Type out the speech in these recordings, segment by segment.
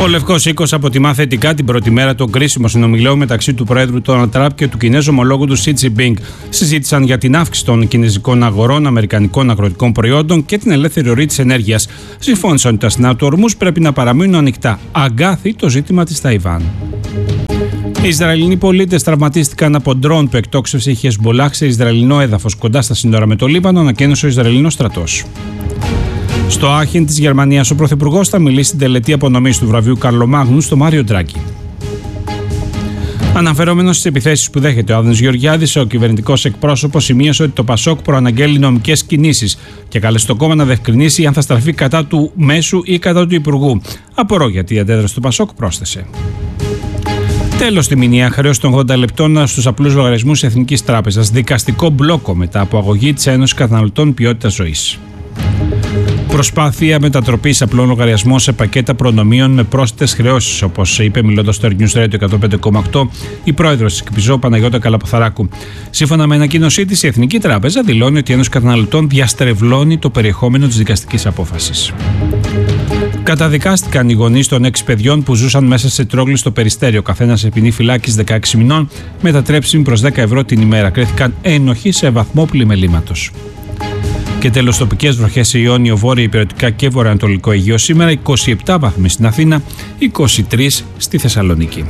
Ο Λευκός Οίκος αποτιμά θετικά την πρώτη μέρα των κρίσιμων συνομιλιών μεταξύ του Προέδρου Ντόναλντ Τραμπ και του Κινέζου ομολόγου του Σι Τζινπίνγκ. Συζήτησαν για την αύξηση των κινέζικων αγορών αμερικανικών αγροτικών προϊόντων και την ελεύθερη ροή της ενέργειας. Συμφώνησαν ότι τα στενά του ορμούς πρέπει να παραμείνουν ανοιχτά. Αγκάθι το ζήτημα της Ταϊβάν. Οι Ισραηλινοί πολίτες τραυματίστηκαν από ντρόουν που εκτόξευσε η Χεσμπολάχ σε Ισραηλινό έδαφος κοντά στα σύνορα με το Λίβανο, ανακοίνωσε ο Ισραηλινός στρατός. Στο Άχεν της Γερμανίας, ο Πρωθυπουργός θα μιλήσει στην τελετή απονομής του βραβείου Καρλομάγνου στο Μάριο Ντράγκη. Αναφερόμενος στις επιθέσεις που δέχεται ο Άδωνης Γεωργιάδης, ο κυβερνητικός εκπρόσωπος σημείωσε ότι το Πασόκ προαναγγέλει νομικές κινήσεις και κάλεσε το κόμμα να διευκρινίσει αν θα στραφεί κατά του μέσου ή κατά του υπουργού. Απορώ γιατί αντέδρασε το Πασόκ, πρόσθεσε. Τέλος, τη μηνιαία χρέωση των 80 λεπτών στους απλούς λογαριασμούς Εθνικής Τράπεζας. Δικαστικό μπλόκο μετά από αγωγή της Ένωσης Καταναλωτών Ποιότητας Ζωής. Προσπάθεια μετατροπής απλών λογαριασμών σε πακέτα προνομίων με πρόσθετες χρεώσεις, όπως είπε μιλώντας στο News Radio 105,8 η πρόεδρος της ΚΠΙΖΟ Παναγιώτα Καλαποθαράκου. Σύμφωνα με ανακοίνωσή της, η Εθνική Τράπεζα δηλώνει ότι η Ένωση Καταναλωτών διαστρεβλώνει το περιεχόμενο της δικαστικής απόφασης. Καταδικάστηκαν οι γονείς των 6 παιδιών που ζούσαν μέσα σε τρόγλι στο Περιστέρι. Ο καθένας σε ποινή φυλάκης 16 μηνών, μετατρέψιμη προς 10 ευρώ την ημέρα. Κρίθηκαν ένοχοι σε βαθμό πλημελήματος. Και τέλος, τοπικές βροχές σε Ιόνιο, Βόρεια Ηπειρωτικά και Βορειοανατολικό Αιγαίο σήμερα, 27 βαθμοί στην Αθήνα, 23 στη Θεσσαλονίκη.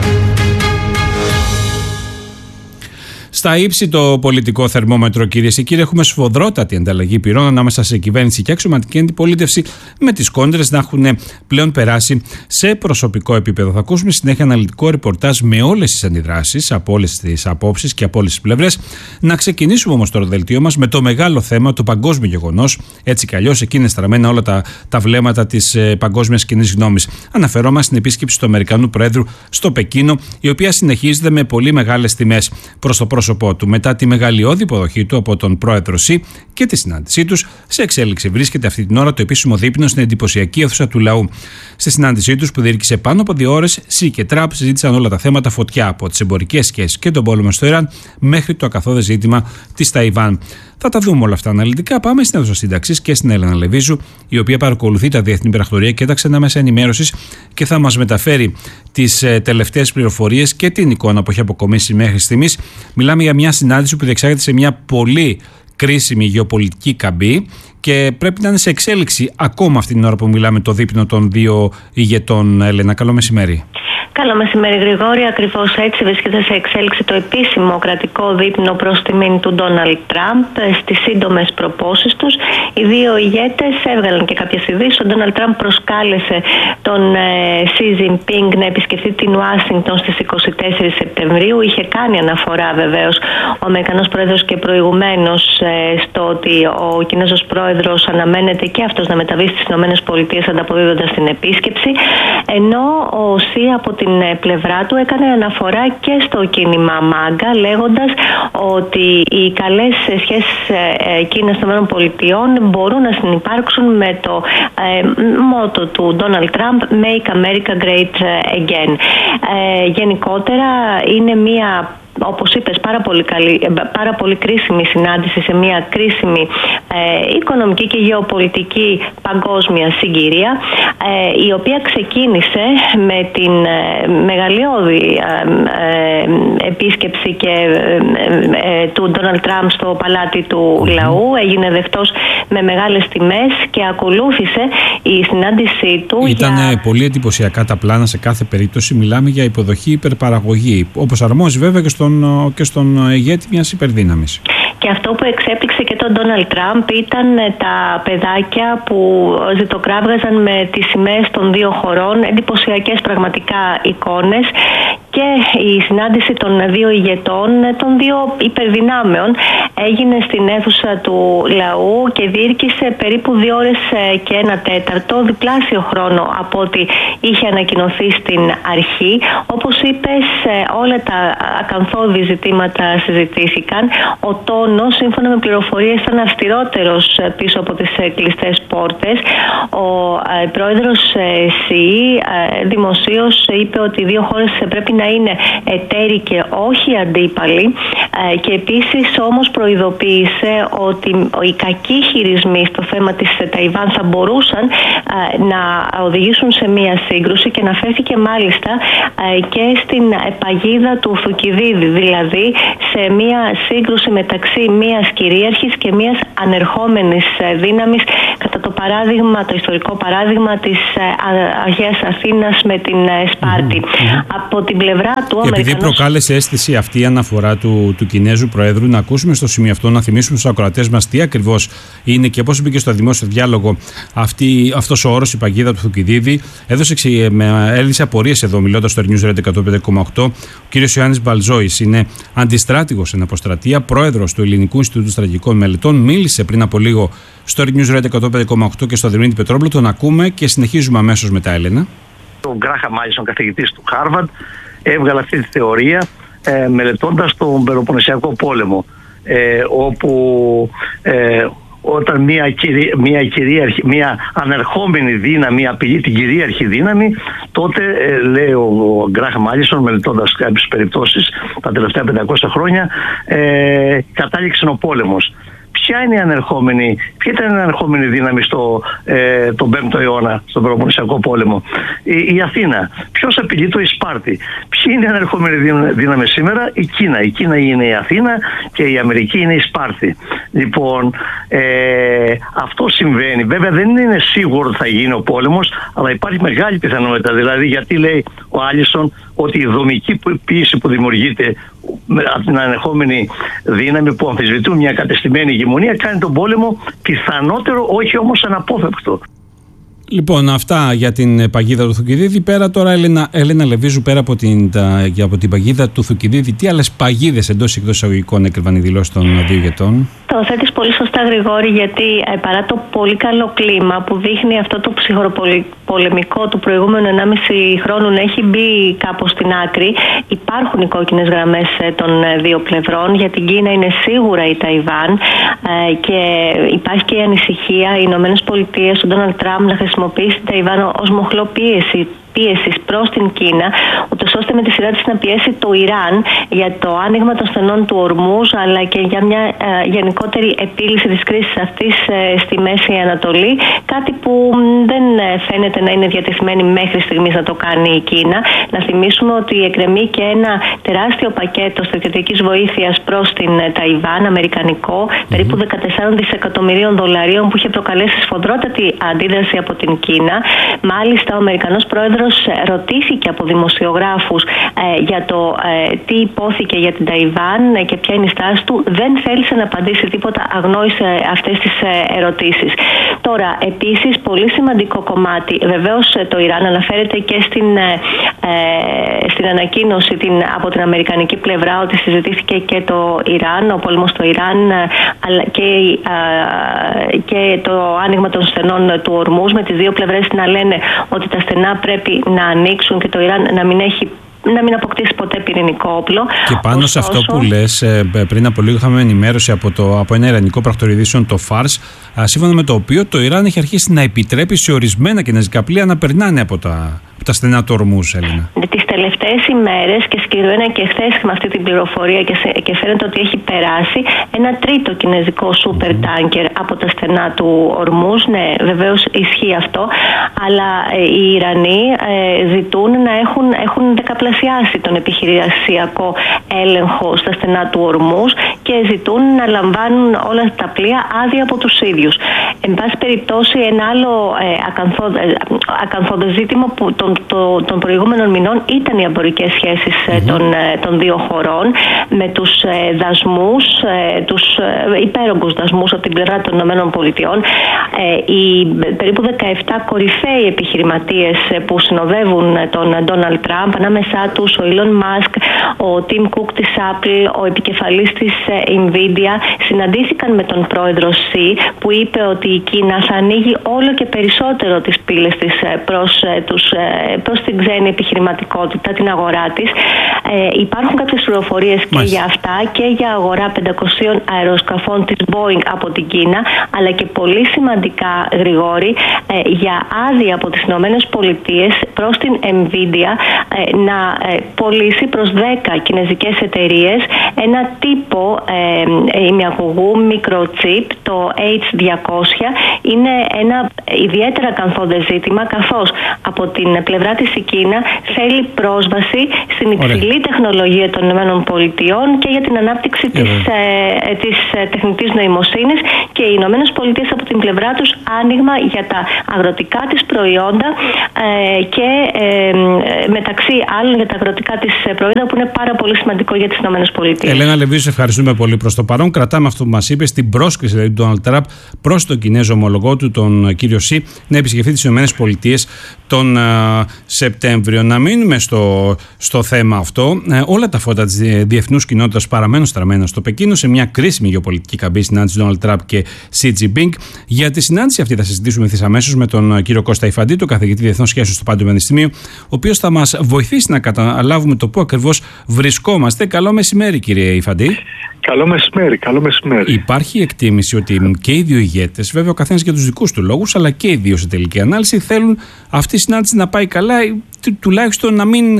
Στα ύψη το πολιτικό θερμόμετρο, κυρίες και κύριοι, έχουμε σφοδρότατη ανταλλαγή πυρών ανάμεσα σε κυβέρνηση και αξιωματική αντιπολίτευση, με τις κόντρες να έχουν πλέον περάσει σε προσωπικό επίπεδο. Θα ακούσουμε συνέχεια αναλυτικό ρεπορτάζ με όλες τις αντιδράσεις, από όλες τις απόψεις και από όλες τις πλευρές. Να ξεκινήσουμε όμως το δελτίο μας με το μεγάλο θέμα, το παγκόσμιο γεγονός. Έτσι κι αλλιώς, εκεί είναι στραμμένα όλα τα βλέμματα της παγκόσμιας κοινής γνώμης. Αναφερόμαστε στην επίσκεψη του Αμερικανού Προέδρου στο Πεκίνο, η οποία συνεχίζεται με πολύ μεγάλες τιμές προς το πρόσωπό του. Μετά τη μεγαλειώδη υποδοχή του από τον πρόεδρο Σι και τη συνάντησή τους, σε εξέλιξη βρίσκεται αυτή την ώρα το επίσημο δείπνο στην εντυπωσιακή αίθουσα του λαού. Στη συνάντησή τους, που διήρκησε πάνω από 2 ώρες, Σι και Τραμπ συζήτησαν όλα τα θέματα φωτιά, από τις εμπορικές σχέσεις και τον πόλεμο στο Ιράν μέχρι το ακαθόδε ζήτημα της Ταϊβάν. Θα τα δούμε όλα αυτά αναλυτικά. Πάμε στην αίθουσα σύνταξης και στην Έλενα Λεβίζου, η οποία παρακολουθεί τα διεθνή πρακτορία και τα ξένα μέσα ενημέρωσης και θα μας μεταφέρει τις τελευταίες πληροφορίες και την εικόνα που έχει αποκομίσει μέχρι στιγμής. Μιλάμε για μια συνάντηση που διεξάγεται σε μια πολύ κρίσιμη γεωπολιτική καμπή και πρέπει να είναι σε εξέλιξη ακόμα αυτή την ώρα που μιλάμε το δείπνο των 2 ηγετών. Έλενα, καλό μεσημέρι. Καλό μεσημέρι, Γρηγόρη. Ακριβώς έτσι βρίσκεται σε εξέλιξη το επίσημο κρατικό δείπνο προς τιμήν του Ντόναλντ Τραμπ. Στις σύντομες προπόσεις τους, οι 2 ηγέτες έβγαλαν και κάποιες ειδήσεις. Ο Ντόναλντ Τραμπ προσκάλεσε τον Σι Τζινπίνγκ να επισκεφτεί την Ουάσιγκτον στις 24 Σεπτεμβρίου. Είχε κάνει αναφορά βεβαίως ο Αμερικανός Πρόεδρος και προηγουμένως στο ότι ο Κινέζος Πρόεδρος αναμένεται και αυτός να μεταβεί στις ΗΠΑ ανταποδίδοντας την επίσκεψη. Ενώ ο Σι από την πλευρά του έκανε αναφορά και στο κίνημα ΜΑΓΚΑ, λέγοντας ότι οι καλές σχέσεις Κίνας των ΗΠΑ μπορούν να συνυπάρξουν με το μότο του Ντόναλντ Τραμπ Make America Great Again. Γενικότερα είναι μια, όπως είπες, πάρα πολύ κρίσιμη συνάντηση σε μια κρίσιμη οικονομική και γεωπολιτική παγκόσμια συγκυρία, η οποία ξεκίνησε με την μεγαλειώδη επίσκεψη και του Ντόναλντ Τραμπ στο παλάτι του λαού. Έγινε δεκτός με μεγάλες τιμές και ακολούθησε η συνάντησή του. Ήταν πολύ εντυπωσιακά τα πλάνα σε κάθε περίπτωση. Μιλάμε για υποδοχή, υπερπαραγωγή, όπως αρμόζει βέβαια και στον ηγέτη μιας υπερδύναμης. Και αυτό που εξέπληξε και τον Ντόναλντ Τραμπ ήταν τα παιδάκια που ζητοκράβγαζαν με τις σημαίες των 2 χωρών, εντυπωσιακές πραγματικά εικόνες. Και η συνάντηση των 2 ηγετών, των 2 υπερδυνάμεων, έγινε στην αίθουσα του λαού και διήρκησε περίπου 2 ώρες και 1/4, διπλάσιο χρόνο από ό,τι είχε ανακοινωθεί στην αρχή. Όπως είπες, όλα τα ακαθόδη ζητήματα συζητήθηκαν. Ο τόνος, σύμφωνα με πληροφορίες, ήταν αυστηρότερος πίσω από τις κλειστές πόρτες. Ο πρόεδρος Σι δημοσίως είπε ότι οι 2 χώρες πρέπει να είναι εταίροι και όχι αντίπαλοι, και επίσης όμως προειδοποίησε ότι οι κακοί χειρισμοί στο θέμα της Ταϊβάν θα μπορούσαν να οδηγήσουν σε μία σύγκρουση και αναφέρθηκε μάλιστα και στην παγίδα του Θουκυδίδη, δηλαδή σε μία σύγκρουση μεταξύ μίας κυρίαρχης και μίας ανερχόμενης δύναμης, κατά το ιστορικό παράδειγμα της Αγίας Αθήνας με την Σπάρτη. Από την πλευρά του επειδή προκάλεσε αίσθηση αυτή η αναφορά του Κινέζου Προέδρου, να ακούσουμε στο σημείο αυτό, να θυμίσουμε στους ακροατές μας τι ακριβώς είναι και πώς μπήκε στο δημόσιο διάλογο αυτός ο όρος, η παγίδα του Θουκυδίδη. Έλυσε απορίες εδώ, μιλώντας στο News Radio 105,8. Ο κύριος Ιωάννης Μπαλζόης είναι αντιστράτηγος στην αποστρατεία, πρόεδρος του Ελληνικού Ινστιτούτου Στρατηγικών Μελετών. Μίλησε πριν από λίγο στο News Radio 105,8 και στο Δημήτρη Πετρόπουλο. Τον ακούμε και συνεχίζουμε αμέσως μετά, Έλενα. Ο Γκράχαμ Μάλισον, καθηγητής του Χάρβαρντ, έβγαλε αυτή τη θεωρία μελετώντας τον Πελοποννησιακό πόλεμο, όπου όταν μια ανερχόμενη δύναμη απειλεί την κυρίαρχη δύναμη, τότε λέει ο Γκράχαμ Μάλισον, μελετώντας κάποιες περιπτώσεις τα τελευταία 500 χρόνια, κατάληξε ο πόλεμος. Ποια ήταν η ανερχόμενη δύναμη τον 5ο αιώνα, στον Πελοποννησιακό πόλεμο? Η Αθήνα. Ποιος απειλεί? Η Σπάρτη. Ποιοι είναι η ανερχόμενη δύναμη σήμερα? Η Κίνα. Η Κίνα είναι η Αθήνα και η Αμερική είναι η Σπάρτη. Λοιπόν, αυτό συμβαίνει. Βέβαια δεν είναι σίγουρο ότι θα γίνει ο πόλεμος, αλλά υπάρχει μεγάλη πιθανότητα. Δηλαδή, γιατί λέει ο Άλισον ότι η δομική πίεση που δημιουργείται από την ανερχόμενη δύναμη που αμφισβητούν μια κατεστημένη ηγεμονία κάνει τον πόλεμο πιθανότερο, όχι όμως αναπόφευκτο. Λοιπόν, αυτά για την παγίδα του Θουκυδίδη. Πέρα τώρα, Έλενα Λεβίζου, πέρα από την παγίδα του Θουκυδίδη, τι άλλες παγίδες εντός ή εκτός εισαγωγικών έκρυβαν οι δηλώσεις των δύο ηγετών? Το θέτεις πολύ σωστά, Γρηγόρη, γιατί παρά το πολύ καλό κλίμα που δείχνει αυτό το ψυχροπολεμικό του προηγούμενου 1,5 χρόνου να έχει μπει κάπως στην άκρη, υπάρχουν οι κόκκινες γραμμές των δύο πλευρών. Για την Κίνα είναι σίγουρα η Ταϊβάν και υπάρχει και η ανησυχία οι Ηνωμένες Πολιτείες, ο Ντόναλντ Τραμπ, να χρησιμοποιήσει την Ταϊβάν ως μοχλό πίεσης προς την Κίνα, ούτως ώστε με τη σειρά της να πιέσει το Ιράν για το άνοιγμα των στενών του Ορμούζ, αλλά και για μια γενικότερη επίλυση της κρίσης αυτής στη Μέση Ανατολή, κάτι που δεν φαίνεται να είναι διατεθειμένη μέχρι στιγμής να το κάνει η Κίνα. Να θυμίσουμε ότι εκκρεμεί και ένα τεράστιο πακέτο στρατιωτικής βοήθειας προς την Ταϊβάν, αμερικανικό, περίπου 14 δισεκατομμυρίων δολαρίων, που είχε προκαλέσει σφοδρότατη αντίδραση από την Κίνα. Μάλιστα, ο Αμερικανός πρόεδρος ρωτήθηκε από δημοσιογράφους για το τι υπόθηκε για την Ταϊβάν και ποια είναι η στάση του. Δεν θέλησε να απαντήσει τίποτα, αγνόησε αυτές τις ερωτήσεις. Τώρα, επίσης, πολύ σημαντικό κομμάτι, βεβαίως το Ιράν αναφέρεται και στην ανακοίνωση από την αμερικανική πλευρά ότι συζητήθηκε και το Ιράν, ο πόλεμος στο Ιράν, αλλά και το άνοιγμα των στενών του Ορμούζ, με τις δύο πλευρές να λένε ότι τα στενά πρέπει να ανοίξουν και το Ιράν να μην αποκτήσει ποτέ πυρηνικό όπλο. Και πάνω σε αυτό που λες, πριν από λίγο είχαμε ενημέρωση από ένα ιρανικό πρακτορείο, το Fars, σύμφωνα με το οποίο το Ιράν έχει αρχίσει να επιτρέπει σε ορισμένα κινέζικα πλοία να περνάνε από τα στενά του Ορμούζ, Έλληνα. Τις τελευταίες ημέρες και συγκεκριμένα και χθες με αυτή την πληροφορία και φαίνεται ότι έχει περάσει ένα τρίτο κινέζικο σούπερ τάνκερ από τα στενά του Ορμούζ. Ναι, βεβαίως ισχύει αυτό, αλλά οι Ιρανοί ζητούν να έχουν δεκαπλασιάσει τον επιχειρησιακό έλεγχο στα στενά του Ορμούζ και ζητούν να λαμβάνουν όλα τα πλοία άδεια από τους ίδιους. Εν πάση περιπτώσει, ένα άλλο ακαθόδε ζήτημα που των προηγούμενων μηνών ήταν οι εμπορικές σχέσεις των δύο χωρών, με τους δασμούς, τους υπέρογκους δασμούς από την πλευρά των ΗΠΑ. Οι περίπου 17 κορυφαίοι επιχειρηματίες που συνοδεύουν τον Ντόναλντ Τραμπ, ανάμεσά τους ο Elon Musk, ο Tim Cook της Apple, ο επικεφαλής της Nvidia, συναντήθηκαν με τον πρόεδρο Xi, που είπε ότι η Κίνα θα ανοίγει όλο και περισσότερο τις πύλες της προς τους προς την ξένη επιχειρηματικότητα, την αγορά της. Υπάρχουν κάποιες πληροφορίες και για αυτά και για αγορά 500 αεροσκαφών της Boeing από την Κίνα, αλλά και πολύ σημαντικά, Γρηγόρη, για άδεια από τις Ηνωμένες Πολιτείες προς την Nvidia να πωλήσει προς 10 κινεζικές εταιρείες ένα τύπο ημιαγωγού microchip, το H200. Είναι ένα ιδιαίτερα καθόδε ζήτημα, καθώς από την πλευρά της η Κίνα θέλει πρόσβαση στην υψηλή τεχνολογία των ΗΠΑ και για την ανάπτυξη της τεχνητής νοημοσύνης, και οι ΗΠΑ από την πλευρά τους άνοιγμα για τα αγροτικά της προϊόντα και μεταξύ άλλων για τα αγροτικά της προϊόντα, που είναι πάρα πολύ σημαντικό για τις ΗΠΑ. Ελένα Λεβίου, ευχαριστούμε πολύ προς το παρόν. Κρατάμε αυτό που μας είπε, στην πρόσκληση δηλαδή, του Ντόναλντ Τραμπ προς τον Κινέζο ομολογό του, τον κύριο Σι, να επισκεφθεί τις ΗΠΑ τον Σεπτέμβριο. Να μείνουμε στο θέμα αυτό. Όλα τα φώτα της διεθνούς κοινότητας παραμένουν στραμμένα στο Πεκίνο, σε μια κρίσιμη γεωπολιτική καμπή συνάντηση Ντόναλντ Τραμπ και Σι Τζινπίνγκ. Για τη συνάντηση αυτή θα συζητήσουμε ευθύς αμέσως με τον κύριο Κώστα Ιφαντή, τον καθηγητή Διεθνών Σχέσεων στο Πάντιο Πανεπιστήμιο, ο οποίος θα μας βοηθήσει να καταλάβουμε το πού ακριβώς βρισκόμαστε. Καλό μεσημέρι, κύριε Ιφαντή. Καλό μεσημέρι. Υπάρχει εκτίμηση ότι και οι δύο ηγέτες, βέβαια ο καθένας για τους δικούς του λόγους, αλλά και οι δύο σε τελική ανάλυση, θέλουν αυτή η συνάντηση να πάει καλά, τουλάχιστον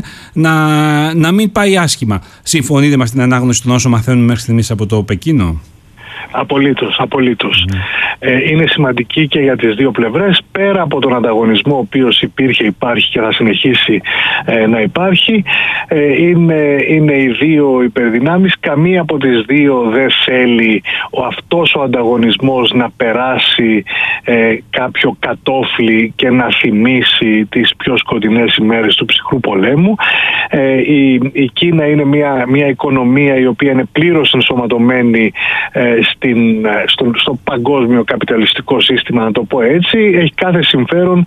να μην πάει άσχημα. Συμφωνείτε με την ανάγνωση των όσων μαθαίνουμε μέχρι στιγμής από το Πεκίνο? Απολύτως. Είναι σημαντική και για τις δύο πλευρές, πέρα από τον ανταγωνισμό ο οποίος υπάρχει και θα συνεχίσει να υπάρχει. Είναι οι δύο υπερδυνάμεις, καμία από τις δύο δεν θέλει αυτός ο ανταγωνισμός να περάσει κάποιο κατόφλι και να θυμίσει τις πιο σκοτεινές ημέρες του ψυχρού πολέμου. Η Κίνα είναι μια οικονομία η οποία είναι πλήρως ενσωματωμένη στο παγκόσμιο καπιταλιστικό σύστημα, να το πω έτσι. Έχει κάθε συμφέρον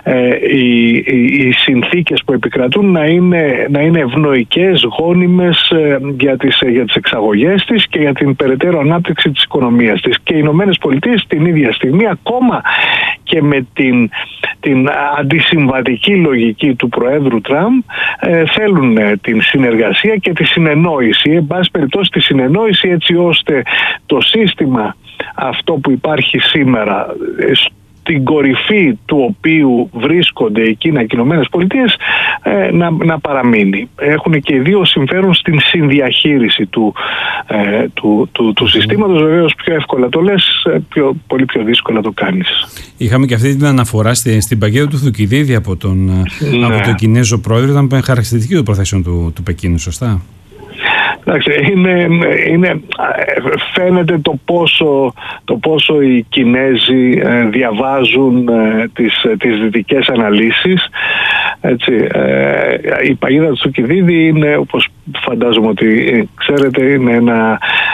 οι συνθήκες που επικρατούν να είναι ευνοϊκές, γόνιμες για τις εξαγωγές της και για την περαιτέρω ανάπτυξη της οικονομίας της. Και οι Ηνωμένες Πολιτείες την ίδια στιγμή, ακόμα και με την αντισυμβατική λογική του Προέδρου Τραμπ, θέλουν την συνεργασία και τη συνεννόηση, εν πάση περιπτώσει τη συνεννόηση, έτσι ώστε το σύστημα αυτό που υπάρχει σήμερα, στην κορυφή του οποίου βρίσκονται η Κίνα και οι Ηνωμένες Πολιτείες, να παραμείνει. Έχουν και οι δύο συμφέρον στην συνδιαχείριση του συστήματος. Βεβαίως πιο εύκολα το λες, πολύ πιο δύσκολα το κάνεις. Είχαμε και αυτή την αναφορά στην παγίδα του Θουκυδίδη από τον Κινέζο πρόεδρο. Ήταν χαρακτηριστική των προθέσεων του Πεκίνου, σωστά? Φαίνεται το πόσο οι Κινέζοι διαβάζουν τις δυτικές αναλύσεις. Έτσι, η παγίδα του Θουκυδίδη είναι, όπως φαντάζομαι ότι ξέρετε, είναι ένα...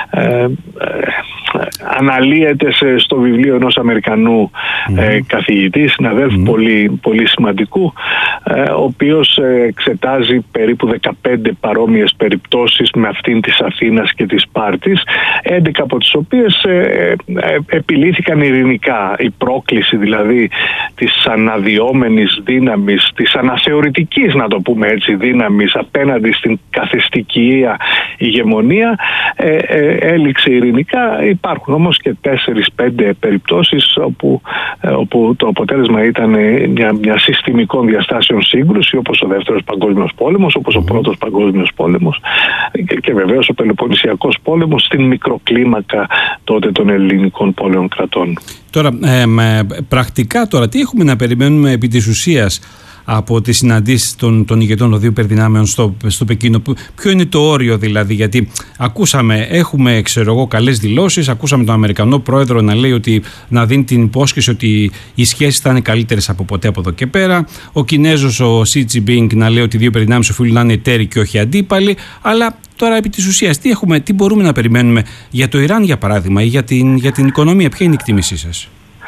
αναλύεται στο βιβλίο ενός Αμερικανού καθηγητή, συναδέλφου πολύ, πολύ σημαντικού, ο οποίος εξετάζει περίπου 15 παρόμοιες περιπτώσεις με αυτήν της Αθήνας και της Σπάρτης, 11 από τις οποίες επιλύθηκαν ειρηνικά. Η πρόκληση δηλαδή της αναδυόμενης δύναμης, της αναθεωρητικής, να το πούμε έτσι, δύναμης απέναντι στην καθεστική ηγεμονία έληξε ειρηνικά. Υπάρχουν όμως και 4-5 περιπτώσεις όπου το αποτέλεσμα ήταν μια συστημικών διαστάσεων σύγκρουση, όπως ο Δεύτερος Παγκόσμιος Πόλεμος, όπως ο Πρώτος Παγκόσμιος Πόλεμος και βεβαίως ο Πελοποννησιακός Πόλεμος στην μικροκλίμακα τότε των ελληνικών πόλεων κρατών. Τώρα, πρακτικά τώρα, τι έχουμε να περιμένουμε επί της ουσίας από τις συναντήσεις των ηγετών των δύο υπερδυνάμεων στο Πεκίνο? Ποιο είναι το όριο δηλαδή? Γιατί έχουμε καλές δηλώσεις, ακούσαμε τον Αμερικανό πρόεδρο να λέει να δίνει την υπόσχεση ότι οι σχέσεις θα είναι καλύτερες από ποτέ από εδώ και πέρα. Ο Κινέζος, ο Σι Τζινπίνγκ, να λέει ότι οι δύο υπερδυνάμεις οφείλουν να είναι εταίροι και όχι αντίπαλοι. Αλλά τώρα επί της ουσίας τι μπορούμε να περιμένουμε για το Ιράν, για παράδειγμα, ή για την οικονομία? Ποια είναι η εκτίμησή σας?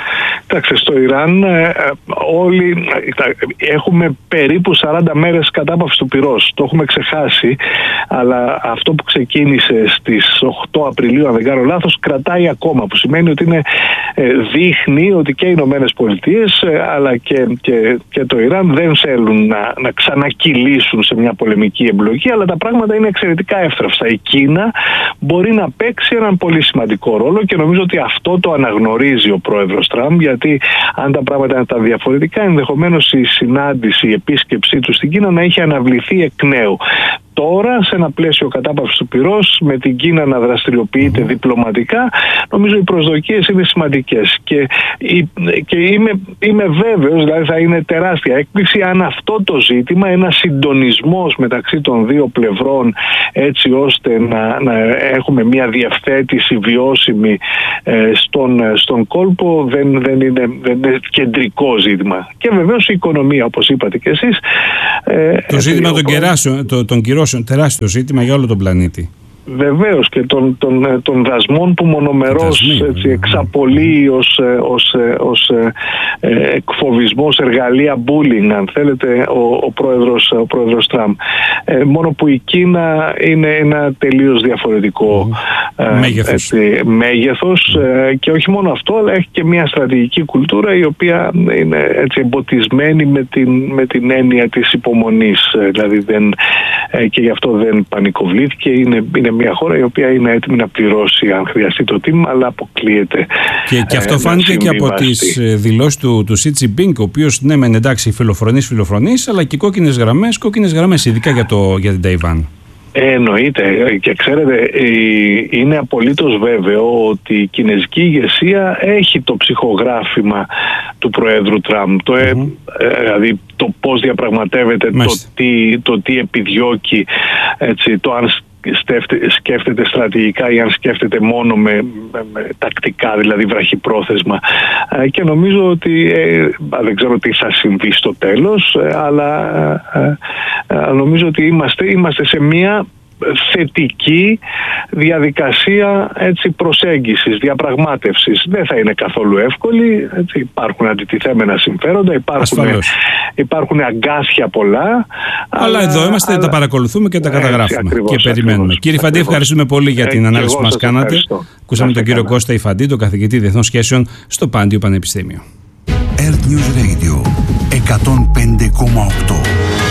Κοιτάξτε, στο Ιράν όλοι έχουμε περίπου 40 μέρες κατάπαυση του πυρός. Το έχουμε ξεχάσει, αλλά αυτό που ξεκίνησε στις 8 Απριλίου, αν δεν κάνω λάθος, κρατάει ακόμα, που σημαίνει ότι δείχνει ότι και οι Ηνωμένες Πολιτείες αλλά και το Ιράν δεν θέλουν να ξανακυλήσουν σε μια πολεμική εμπλοκή, αλλά τα πράγματα είναι εξαιρετικά εύθραυστα. Η Κίνα μπορεί να παίξει έναν πολύ σημαντικό ρόλο και νομίζω ότι αυτό το αναγνωρίζει ο πρόεδρος Τραμπ, γιατί αν τα πράγματα ήταν διαφορετικά, ενδεχομένως η συνάντηση, η επίσκεψή του στην Κίνα να είχε αναβληθεί εκ νέου. Τώρα, σε ένα πλαίσιο κατάπαυσης του πυρός, με την Κίνα να δραστηριοποιείται διπλωματικά, νομίζω οι προσδοκίες είναι σημαντικές. Και είμαι βέβαιος, δηλαδή θα είναι τεράστια έκπληξη αν αυτό το ζήτημα, ένα συντονισμός μεταξύ των δύο πλευρών, έτσι ώστε να έχουμε μια διευθέτηση βιώσιμη στον κόλπο, δεν είναι κεντρικό ζήτημα. Και βεβαίως η οικονομία, όπως είπατε και εσείς. Το ζήτημα των κυρώσεων, τεράστιο ζήτημα για όλο τον πλανήτη. Βεβαίως, και των δασμών που μονομερώς εξαπολύει ως εκφοβισμός, εργαλεία bullying, αν θέλετε, ο πρόεδρος Τραμπ. Μόνο που η Κίνα είναι ένα τελείως διαφορετικό μέγεθος και όχι μόνο αυτό, αλλά έχει και μια στρατηγική κουλτούρα η οποία είναι εμποτισμένη με την έννοια της υπομονής. Δηλαδή και γι' αυτό δεν πανικοβλήθηκε. Είναι μια χώρα η οποία είναι έτοιμη να πληρώσει αν χρειαστεί το τίμημα, αλλά αποκλείεται. Και αυτό φάνηκε και από τις δηλώσεις του Xi Jinping, ο οποίος ναι μεν εντάξει φιλοφρονής, αλλά και κόκκινες γραμμές ειδικά για την Ταϊβάν. Εννοείται, και ξέρετε, είναι απολύτως βέβαιο ότι η κινέζικη ηγεσία έχει το ψυχογράφημα του Προέδρου Τραμπ. Δηλαδή το πώς διαπραγματεύεται, το τι επιδιώκει, το αν σκέφτεται στρατηγικά ή αν σκέφτεται μόνο με τακτικά, δηλαδή βραχυπρόθεσμα. Και νομίζω ότι δεν ξέρω τι θα συμβεί στο τέλος, αλλά νομίζω ότι είμαστε σε μια θετική διαδικασία προσέγγισης, διαπραγμάτευσης. Δεν θα είναι καθόλου εύκολη, υπάρχουν αντιτιθέμενα συμφέροντα, υπάρχουν αγκάθια πολλά. Αλλά εδώ είμαστε, τα παρακολουθούμε και τα καταγράφουμε ακριβώς, και περιμένουμε. Κύριε Ιφαντή, ευχαριστούμε πολύ για την ανάλυση που μας κάνατε. Ακούσαμε τον κύριο Κώστα Ιφαντή, τον καθηγητή Διεθνών Σχέσεων στο Πάντιο Πανεπιστήμιο. Earth News Radio 105,8.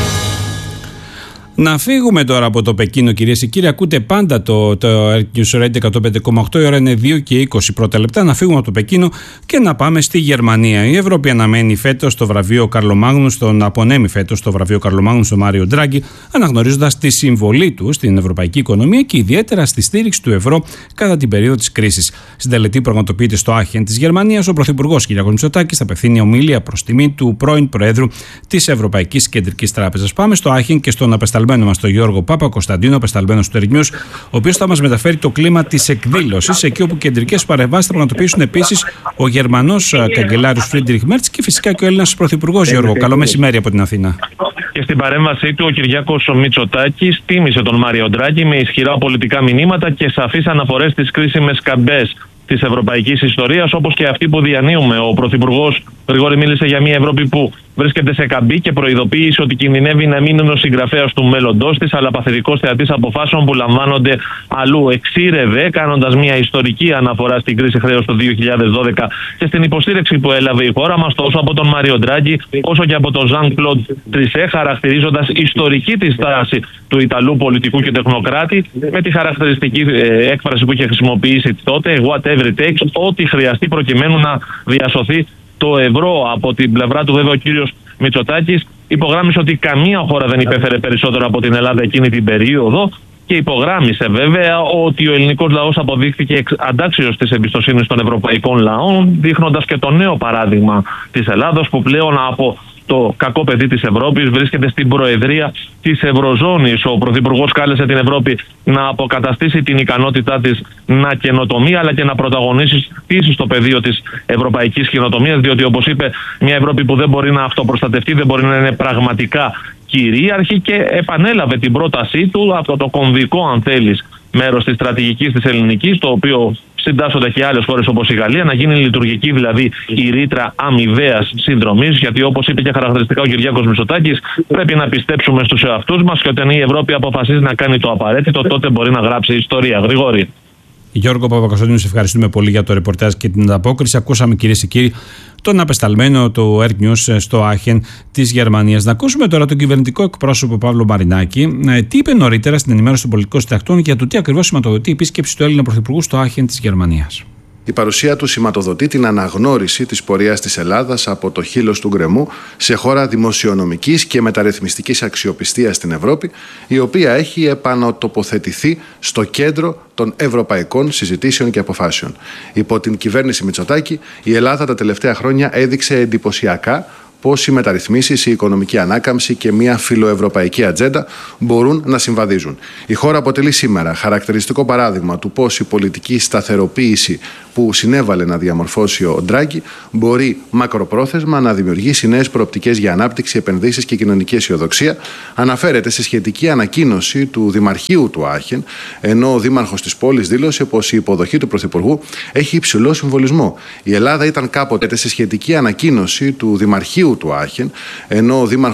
Να φύγουμε τώρα από το Πεκίνο, κυρίες και κύριοι. Ακούτε πάντα το News Radio 105,8. Η ώρα είναι 2 και 20 πρώτα λεπτά. Να φύγουμε από το Πεκίνο και να πάμε στη Γερμανία. Η Ευρώπη αναμένει φέτος το βραβείο Καρλομάγνους, απονέμει φέτος το βραβείο Καρλομάγνους στον Μάριο Ντράγκη, αναγνωρίζοντας τη συμβολή του στην ευρωπαϊκή οικονομία και ιδιαίτερα στη στήριξη του ευρώ κατά την περίοδο της κρίσης. Στην τελετή πραγματοποιείται στο Άχεν της Γερμανίας. Ο Πρωθυπουργός κ. Μητσοτάκης θα απευθύνει ομιλία προς τιμή του πρώην Προέδρου της Ευρωπαϊκής Κεντρικής Τράπεζας. Πάμε στο Άχεν και στον απεσταλμένο μας τον Γιώργο Παπα-Κωνσταντίνο, απεσταλμένος του News, ο οποίος θα μας μεταφέρει το κλίμα της εκδήλωσης, εκεί όπου κεντρικές παρεμβάσεις θα πραγματοποιήσουν επίσης ο Γερμανός καγκελάριος Φρίντριχ Μέρτς και φυσικά και ο Έλληνας Πρωθυπουργός. Γιώργο, καλό μεσημέρι από την Αθήνα. Και στην παρέμβασή του, ο Κυριάκος Μητσοτάκης τίμησε τον Μάριο Ντράγκη με ισχυρά πολιτικά μηνύματα και σαφείς αναφορές στις κρίσιμες καμπές της ευρωπαϊκής ιστορίας, όπως και αυτή που διανύουμε. Ο Πρωθυπουργός Γρηγόρη μίλησε για μια Ευρώπη που βρίσκεται σε καμπή και προειδοποίησε ότι κινδυνεύει να μην είναι ο συγγραφέας του μέλλοντός της, αλλά παθητικός θεατής αποφάσεων που λαμβάνονται αλλού. Εξήρευε, κάνοντας μια ιστορική αναφορά στην κρίση χρέους του 2012 και στην υποστήριξη που έλαβε η χώρα μας, τόσο από τον Μάριο Ντράγκη όσο και από τον Ζαν Κλοντ Τρισέ, χαρακτηρίζοντας ιστορική τη στάση του Ιταλού πολιτικού και τεχνοκράτη, με τη χαρακτηριστική έκφραση που είχε χρησιμοποιήσει τότε, whatever it takes, ό,τι χρειαστεί προκειμένου να διασωθεί το ευρώ. Από την πλευρά του, βέβαια, ο κύριος Μητσοτάκης υπογράμμισε ότι καμία χώρα δεν υπέφερε περισσότερο από την Ελλάδα εκείνη την περίοδο και υπογράμμισε βέβαια ότι ο ελληνικός λαός αποδείχθηκε αντάξιος της εμπιστοσύνης των ευρωπαϊκών λαών, δείχνοντας και το νέο παράδειγμα της Ελλάδος, που πλέον από το κακό παιδί της Ευρώπης βρίσκεται στην προεδρία της Ευρωζώνης. Ο Πρωθυπουργός κάλεσε την Ευρώπη να αποκαταστήσει την ικανότητά της να καινοτομεί, αλλά και να πρωταγωνίσει στο πεδίο της ευρωπαϊκής καινοτομίας, διότι, όπως είπε, μια Ευρώπη που δεν μπορεί να αυτοπροστατευτεί, δεν μπορεί να είναι πραγματικά κυρίαρχη και επανέλαβε την πρότασή του, αυτό το κομβικό, αν θέλεις, μέρος της στρατηγικής της ελληνικής, το οποίο συντάσσονται και άλλες χώρες όπως η Γαλλία, να γίνει λειτουργική δηλαδή η ρήτρα αμοιβαίας συνδρομής, γιατί όπως είπε και χαρακτηριστικά ο Κυριάκος Μητσοτάκης, πρέπει να πιστέψουμε στους εαυτούς μας και όταν η Ευρώπη αποφασίζει να κάνει το απαραίτητο, τότε μπορεί να γράψει ιστορία. Γρηγόρη. Γιώργο Παπακοσταντίνου, σε ευχαριστούμε πολύ για το ρεπορτάζ και την ανταπόκριση. Ακούσαμε, κυρίες και κύριοι, τον απεσταλμένο του Earth News στο Άχεν της Γερμανίας. Να ακούσουμε τώρα τον κυβερνητικό εκπρόσωπο Παύλο Μαρινάκη. Τι είπε νωρίτερα στην ενημέρωση των πολιτικών συντακτών για το τι ακριβώς σηματοδοτεί η επίσκεψη του Έλληνα Πρωθυπουργού στο Άχεν της Γερμανίας. Η παρουσία του σηματοδοτεί την αναγνώριση της πορείας της Ελλάδας από το χείλος του γκρεμού σε χώρα δημοσιονομικής και μεταρρυθμιστικής αξιοπιστίας στην Ευρώπη, η οποία έχει επανατοποθετηθεί στο κέντρο των ευρωπαϊκών συζητήσεων και αποφάσεων. Υπό την κυβέρνηση Μητσοτάκη, η Ελλάδα τα τελευταία χρόνια έδειξε εντυπωσιακά πώς οι μεταρρυθμίσεις, η οικονομική ανάκαμψη και μια φιλοευρωπαϊκή ατζέντα μπορούν να συμβαδίζουν. Η χώρα αποτελεί σήμερα χαρακτηριστικό παράδειγμα του πώς η πολιτική σταθεροποίηση που συνέβαλε να διαμορφώσει ο Ντράγκη μπορεί μακροπρόθεσμα να δημιουργήσει νέες προοπτικές για ανάπτυξη, επενδύσεις και κοινωνική αισιοδοξία. Αναφέρεται σε σχετική ανακοίνωση του Δημαρχείου του Άχεν, ενώ ο Δήμαρχος της πόλης δήλωσε πως η υποδοχή του Πρωθυπουργού έχει υψηλό συμβολισμό. Η Ελλάδα ήταν κάποτε σε σχετική ανακοίνωση του Δημαρχείου του Άχεν, ενώ ο Δήμαρχος